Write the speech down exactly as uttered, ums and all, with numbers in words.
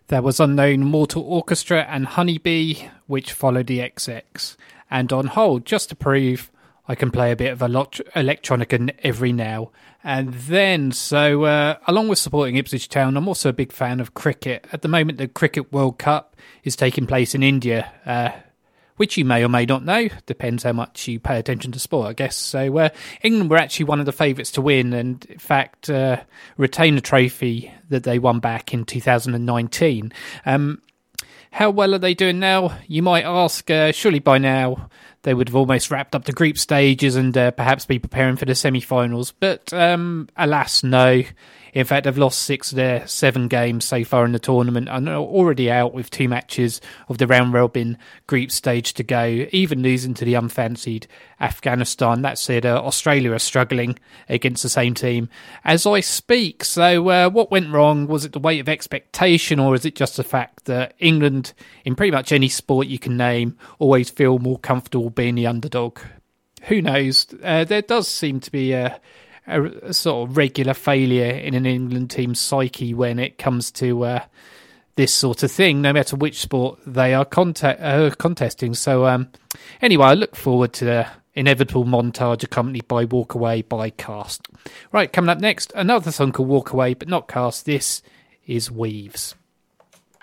There was Unknown Mortal Orchestra and Honeybee, which followed the X X. And On Hold, just to prove I can play a bit of electronica every now and then. So, uh, along with supporting Ipswich Town, I'm also a big fan of cricket. At the moment, the Cricket World Cup is taking place in India, uh, which you may or may not know. Depends how much you pay attention to sport, I guess. So uh, England were actually one of the favourites to win and, in fact, uh, retain the trophy that they won back in two thousand nineteen. Um, how well are they doing now? You might ask. Uh, surely by now they would have almost wrapped up the group stages and uh, perhaps be preparing for the semi-finals. But um, alas, no. In fact, they've lost six of their seven games so far in the tournament and are already out with two matches of the round-robin group stage to go, even losing to the unfancied Afghanistan. That said, uh, Australia are struggling against the same team as I speak. So uh, what went wrong? Was it the weight of expectation, or is it just the fact that England, in pretty much any sport you can name, always feel more comfortable being the underdog? Who knows? Uh, there does seem to be a... A, a sort of regular failure in an England team's psyche when it comes to uh, this sort of thing, no matter which sport they are contact, uh, contesting. So um, anyway, I look forward to the inevitable montage accompanied by Walk Away by Cast. Right, coming up next, another song called Walk Away, but not Cast. This is Weaves.